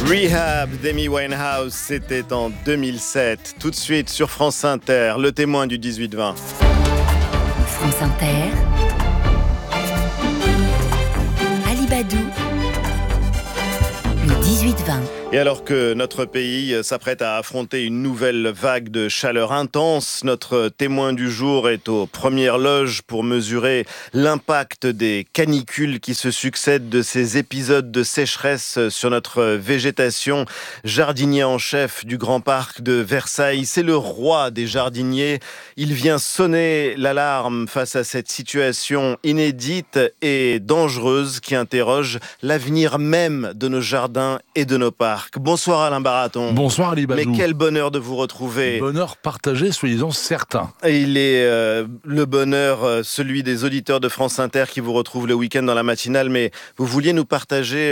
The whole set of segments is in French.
Rehab d'Amy Winehouse, c'était en 2007. Tout de suite sur France Inter, le témoin du 18-20. France Inter, Alibadou, le 18-20. Et alors que notre pays s'apprête à affronter une nouvelle vague de chaleur intense, notre témoin du jour est aux premières loges pour mesurer l'impact des canicules qui se succèdent, de ces épisodes de sécheresse sur notre végétation. Jardinier en chef du Grand Parc de Versailles, c'est le roi des jardiniers. Il vient sonner l'alarme face à cette situation inédite et dangereuse qui interroge l'avenir même de nos jardins et de nos parcs. Bonsoir Alain Baraton. Bonsoir Ali Badou. Mais quel bonheur de vous retrouver. Bonheur partagé, soyez-en certains. Il est le bonheur, celui des auditeurs de France Inter qui vous retrouvent le week-end dans la matinale, mais vous vouliez nous partager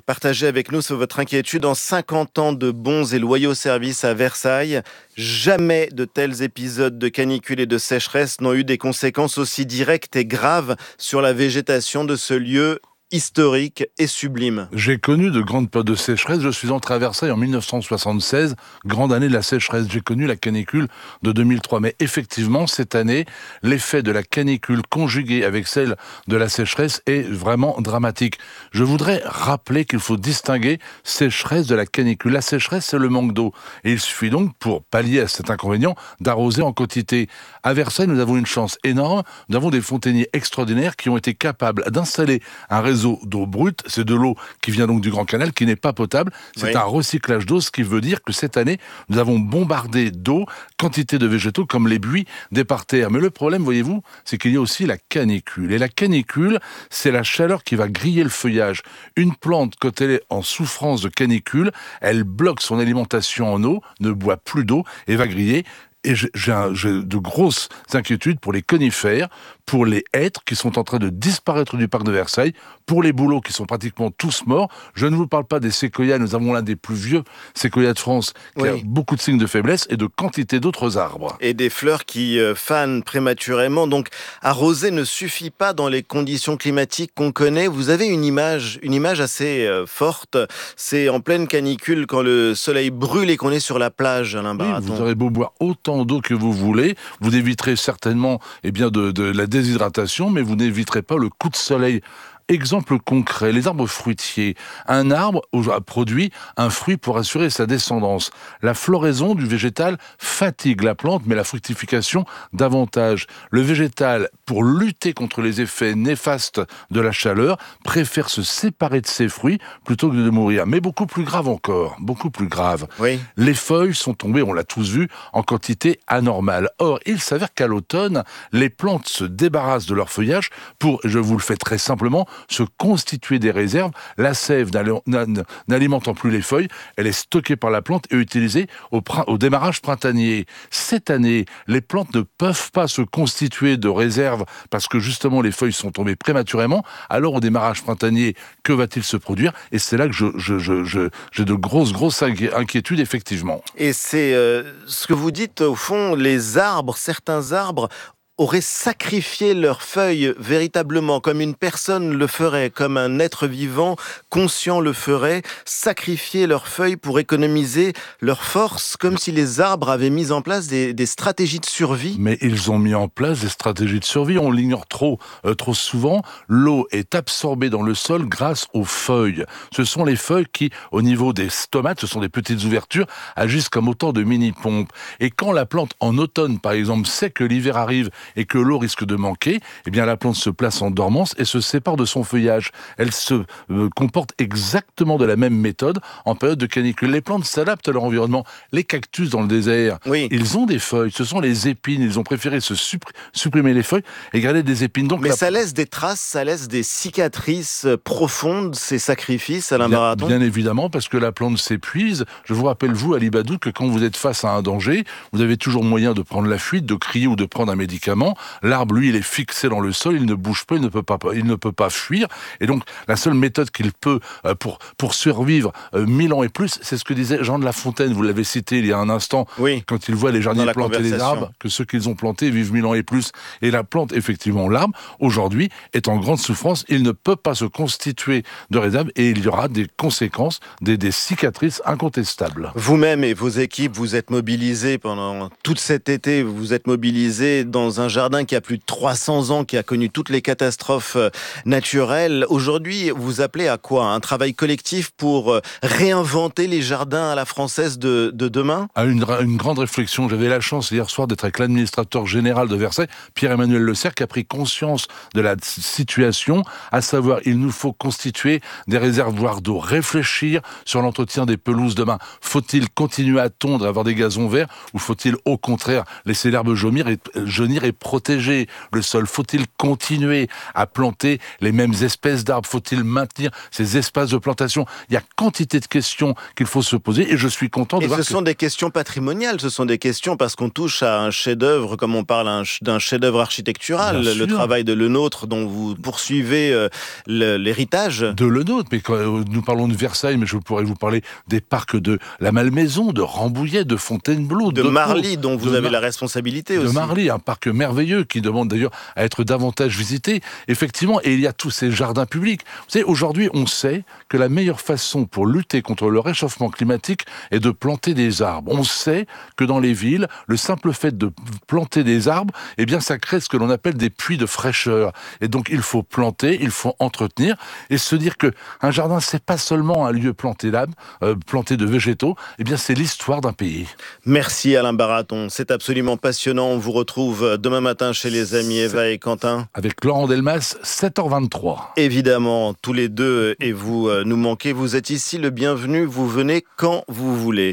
avec nous votre inquiétude. En 50 ans de bons et loyaux services à Versailles, jamais de tels épisodes de canicule et de sécheresse n'ont eu des conséquences aussi directes et graves sur la végétation de ce lieu historique et sublime. J'ai connu de grandes périodes de sécheresse. Je suis entré à Versailles en 1976, grande année de la sécheresse. J'ai connu la canicule de 2003. Mais effectivement, cette année, l'effet de la canicule conjugué avec celle de la sécheresse est vraiment dramatique. Je voudrais rappeler qu'il faut distinguer sécheresse de la canicule. La sécheresse, c'est le manque d'eau. Et il suffit donc, pour pallier à cet inconvénient, d'arroser en quantité. À Versailles, nous avons une chance énorme. Nous avons des fontainiers extraordinaires qui ont été capables d'installer un réseau d'eau brute, c'est de l'eau qui vient donc du Grand Canal, qui n'est pas potable, c'est un recyclage d'eau, ce qui veut dire que cette année, nous avons bombardé d'eau quantité de végétaux comme les buis des parterres. Mais le problème, voyez-vous, c'est qu'il y a aussi la canicule. Et la canicule, c'est la chaleur qui va griller le feuillage. Une plante, quand elle est en souffrance de canicule, elle bloque son alimentation en eau, ne boit plus d'eau et va griller. Et j'ai de grosses inquiétudes pour les conifères, pour les hêtres qui sont en train de disparaître du parc de Versailles, pour les bouleaux qui sont pratiquement tous morts. Je ne vous parle pas des séquoias, nous avons l'un des plus vieux séquoias de France qui a beaucoup de signes de faiblesse et de quantité d'autres arbres. Et des fleurs qui fanent prématurément. Donc arroser ne suffit pas dans les conditions climatiques qu'on connaît. Vous avez une image assez forte. C'est en pleine canicule quand le soleil brûle et qu'on est sur la plage, Alain Baraton. Oui, vous aurez beau boire autant d'eau que vous voulez, vous éviterez certainement de la déshydratation, mais vous n'éviterez pas le coup de soleil. Exemple concret, les arbres fruitiers. Un arbre a produit un fruit pour assurer sa descendance. La floraison du végétal fatigue la plante, mais la fructification davantage. Le végétal, pour lutter contre les effets néfastes de la chaleur, préfère se séparer de ses fruits plutôt que de mourir. Mais beaucoup plus grave encore, beaucoup plus grave. Oui. Les feuilles sont tombées, on l'a tous vu, en quantité anormale. Or, il s'avère qu'à l'automne, les plantes se débarrassent de leur feuillage pour, je vous le fais très simplement, se constituer des réserves. La sève n'alimentant plus les feuilles, elle est stockée par la plante et utilisée au démarrage printanier. Cette année, les plantes ne peuvent pas se constituer de réserves parce que justement les feuilles sont tombées prématurément. Alors au démarrage printanier, que va-t-il se produire? Et c'est là que j'ai de grosses inquiétudes effectivement. Et c'est ce que vous dites au fond, certains arbres auraient sacrifié leurs feuilles véritablement, comme une personne le ferait, comme un être vivant conscient le ferait, sacrifier leurs feuilles pour économiser leurs forces, comme si les arbres avaient mis en place des stratégies de survie. Mais ils ont mis en place des stratégies de survie, on l'ignore trop souvent. L'eau est absorbée dans le sol grâce aux feuilles. Ce sont les feuilles qui, au niveau des stomates, ce sont des petites ouvertures, agissent comme autant de mini-pompes. Et quand la plante, en automne par exemple, sait que l'hiver arrive et que l'eau risque de manquer, eh bien la plante se place en dormance et se sépare de son feuillage. Elle se comporte exactement de la même méthode en période de canicule. Les plantes s'adaptent à leur environnement. Les cactus dans le désert, ils ont des feuilles, ce sont les épines. Ils ont préféré supprimer les feuilles et garder des épines. Donc, mais ça laisse des traces, ça laisse des cicatrices profondes, ces sacrifices, Alain Baraton. Bien évidemment, parce que la plante s'épuise. Je vous rappelle, vous, Ali Badou, que quand vous êtes face à un danger, vous avez toujours moyen de prendre la fuite, de crier ou de prendre un médicament. constamment. L'arbre, lui, il est fixé dans le sol, il ne bouge pas, il ne peut pas fuir. Et donc, la seule méthode qu'il peut pour survivre 1000 ans et plus, c'est ce que disait Jean de La Fontaine, vous l'avez cité il y a un instant, quand il voit les jardiniers planter des arbres, que ceux qu'ils ont plantés vivent 1000 ans et plus. Et la plante, effectivement, l'arbre, aujourd'hui, est en grande souffrance. Il ne peut pas se constituer de réserve et il y aura des conséquences, des cicatrices incontestables. Vous-même et vos équipes, vous êtes mobilisés pendant tout cet été, vous êtes mobilisés dans un jardin qui a plus de 300 ans, qui a connu toutes les catastrophes naturelles. Aujourd'hui, vous appelez à quoi ? Un travail collectif pour réinventer les jardins à la française de demain ? À une grande réflexion. J'avais la chance hier soir d'être avec l'administrateur général de Versailles, Pierre-Emmanuel Le Cerf, qui a pris conscience de la situation, à savoir, il nous faut constituer des réservoirs d'eau, réfléchir sur l'entretien des pelouses demain. Faut-il continuer à tondre, avoir des gazons verts, ou faut-il au contraire laisser l'herbe jaunir et protéger le sol ? Faut-il continuer à planter les mêmes espèces d'arbres ? Faut-il maintenir ces espaces de plantation ? Il y a quantité de questions qu'il faut se poser et je suis content de voir ce sont des questions patrimoniales, ce sont des questions parce qu'on touche à un chef-d'œuvre, comme on parle d'un chef-d'œuvre architectural, le travail de Lenôtre dont vous poursuivez l'héritage. De Lenôtre, mais quand nous parlons de Versailles, mais je pourrais vous parler des parcs de la Malmaison, de Rambouillet, de Fontainebleau, de Marly, dont vous avez la responsabilité aussi. De Marly, un parc merveilleux qui demande d'ailleurs à être davantage visité. Effectivement, et il y a tous ces jardins publics. Vous savez, aujourd'hui, on sait que la meilleure façon pour lutter contre le réchauffement climatique est de planter des arbres. On sait que dans les villes, le simple fait de planter des arbres, eh bien, ça crée ce que l'on appelle des puits de fraîcheur. Et donc, il faut planter, il faut entretenir et se dire que un jardin, c'est pas seulement un lieu planté de végétaux, eh bien, c'est l'histoire d'un pays. Merci Alain Baraton, c'est absolument passionnant. On vous retrouve demain matin chez les amis Eva et Quentin. Avec Laurent Delmas, 7h23. Évidemment, tous les deux, et vous nous manquez. Vous êtes ici le bienvenu, vous venez quand vous voulez.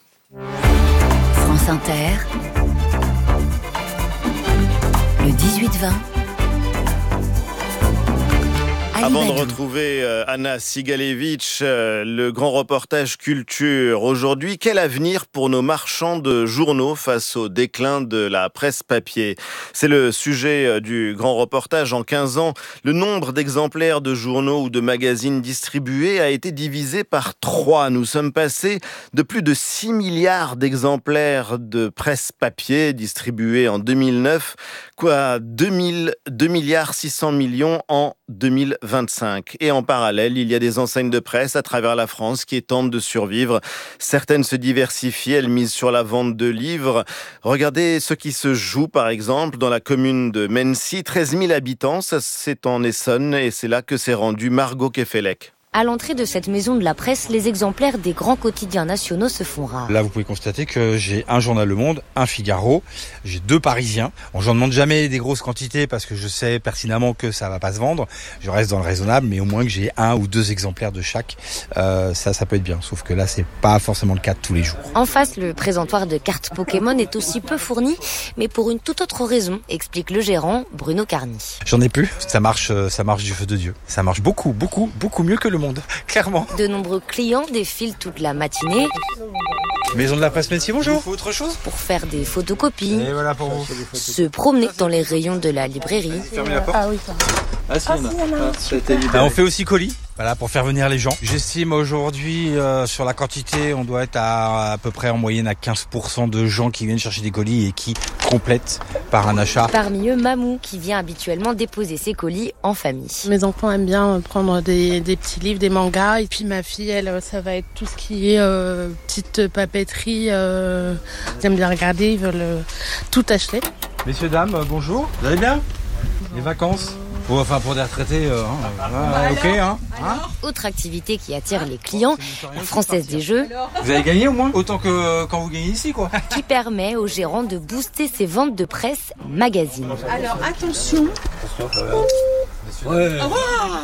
France Inter, le 18-20. Avant de retrouver Anna Sigalevitch, le grand reportage culture aujourd'hui, quel avenir pour nos marchands de journaux face au déclin de la presse papier ? C'est le sujet du grand reportage. En 15 ans, le nombre d'exemplaires de journaux ou de magazines distribués a été divisé par 3. Nous sommes passés de plus de 6 milliards d'exemplaires de presse papier distribués en 2009, à 2 milliards 600 millions en 2025. Et en parallèle, il y a des enseignes de presse à travers la France qui tentent de survivre. Certaines se diversifient, elles misent sur la vente de livres. Regardez ce qui se joue, par exemple, dans la commune de Mennecy. 13 000 habitants, ça, c'est en Essonne, et c'est là que s'est rendue Margot Kefelec. À l'entrée de cette maison de la presse, les exemplaires des grands quotidiens nationaux se font rares. Là, vous pouvez constater que j'ai un journal Le Monde, un Figaro, j'ai 2 Parisiens. Bon, j'en demande jamais des grosses quantités parce que je sais pertinemment que ça va pas se vendre. Je reste dans le raisonnable, mais au moins que j'ai 1 ou 2 exemplaires de chaque, ça peut être bien. Sauf que là, c'est pas forcément le cas de tous les jours. En face, le présentoir de cartes Pokémon est aussi peu fourni, mais pour une toute autre raison, explique le gérant Bruno Carny. J'en ai plus. Ça marche du feu de Dieu. Ça marche beaucoup mieux que Le Monde, clairement. De nombreux clients défilent toute la matinée. Maison de la presse Mennecy, bonjour. Il faut autre chose ? Pour faire des photocopies. Et voilà pour vous. Se promener dans les rayons de la librairie. Fermez la porte. Ah oui. On fait aussi colis. Voilà, pour faire venir les gens. J'estime aujourd'hui, sur la quantité, on doit être à peu près en moyenne à 15% de gens qui viennent chercher des colis et qui complètent par un achat. Parmi eux, Mamou, qui vient habituellement déposer ses colis en famille. Mes enfants aiment bien prendre des petits livres, des mangas. Et puis ma fille, elle, ça va être tout ce qui est petite papeterie. Ils aiment bien regarder, ils veulent tout acheter. Messieurs, dames, bonjour. Vous allez bien ? Les vacances ? Pour des retraités, ok. Autre activité qui attire les clients, la Française des Jeux. Vous avez gagné au moins autant que quand vous gagnez ici, quoi. Qui permet au gérant de booster ses ventes de presse magazine. Alors attention. Ouais. Oh,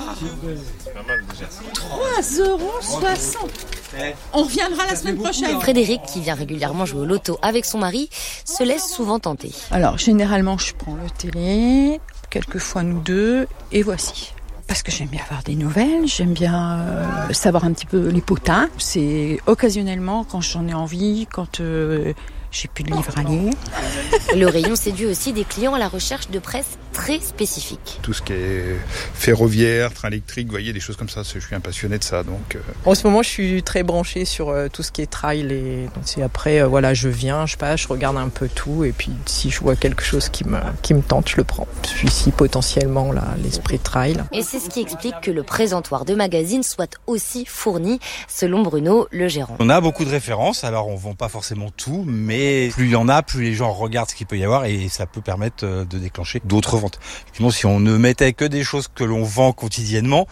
3,60 €. On reviendra la semaine prochaine. Frédéric, qui vient régulièrement jouer au loto avec son mari, se laisse souvent tenter. Alors généralement je prends le télé, quelquefois nous deux, et voici. Parce que j'aime bien avoir des nouvelles, j'aime bien savoir un petit peu les potins. C'est occasionnellement quand j'en ai envie, quand J'ai plus de livres à lire. Le rayon séduit aussi des clients à la recherche de presse très spécifiques. Tout ce qui est ferroviaire, train électrique, vous voyez, des choses comme ça, je suis un passionné de ça. Donc, En ce moment, je suis très branchée sur tout ce qui est trail. Et donc, après, je viens, je passe, je regarde un peu tout. Et puis, si je vois quelque chose qui me tente, je le prends. Je suis ici potentiellement là, l'esprit trail. Et c'est ce qui explique que le présentoir de magazines soit aussi fourni, selon Bruno, le gérant. On a beaucoup de références, alors on vend pas forcément tout, mais plus il y en a, plus les gens regardent ce qu'il peut y avoir et ça peut permettre de déclencher d'autres ventes. Sinon, si on ne mettait que des choses que l'on vend quotidiennement,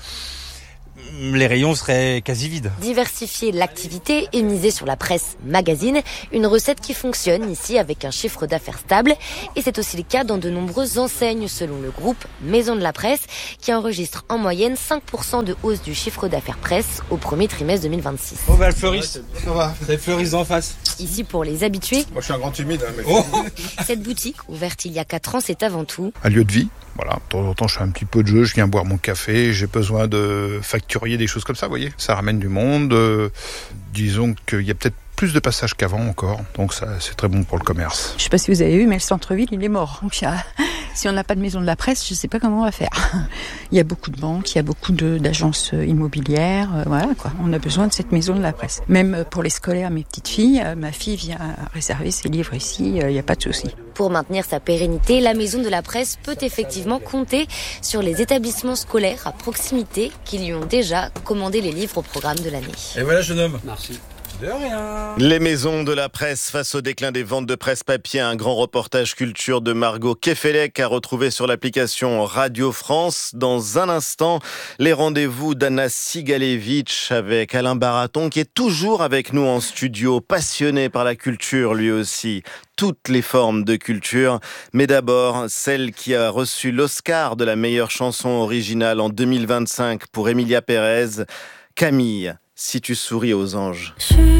les rayons seraient quasi vides. Diversifier l'activité et miser sur la presse magazine, une recette qui fonctionne ici avec un chiffre d'affaires stable. Et c'est aussi le cas dans de nombreuses enseignes selon le groupe Maison de la Presse qui enregistre en moyenne 5% de hausse du chiffre d'affaires presse au premier trimestre 2026. Oh bah le fleuriste, ça va, c'est le fleuriste en face. Ici pour les habitués, moi je suis un grand timide. Mais... cette boutique, ouverte il y a 4 ans, c'est avant tout un lieu de vie. Voilà, de temps en temps je fais un petit peu de jeu, je viens boire mon café, j'ai besoin de facturier des choses comme ça, vous voyez. Ça ramène du monde, disons qu'il y a peut-être plus de passages qu'avant encore, donc ça c'est très bon pour le commerce. Je sais pas si vous avez vu, mais le centre-ville, il est mort. Donc, si on n'a pas de maison de la presse, je sais pas comment on va faire. Il y a beaucoup de banques, il y a beaucoup d'agences immobilières, voilà quoi. On a besoin de cette maison de la presse. Même pour les scolaires, mes petites filles, ma fille vient réserver ses livres ici, il n'y a pas de souci. Pour maintenir sa pérennité, la Maison de la Presse peut effectivement compter sur les établissements scolaires à proximité qui lui ont déjà commandé les livres au programme de l'année. Et voilà, jeune homme. Merci. De rien. Les maisons de la presse face au déclin des ventes de presse papier, un grand reportage culture de Margot Kefelec à retrouver sur l'application Radio France. Dans un instant, les rendez-vous d'Anna Sigalevitch avec Alain Baraton qui est toujours avec nous en studio, passionné par la culture lui aussi. Toutes les formes de culture, mais d'abord celle qui a reçu l'Oscar de la meilleure chanson originale en 2025 pour Emilia Pérez, Camille, si tu souris aux anges.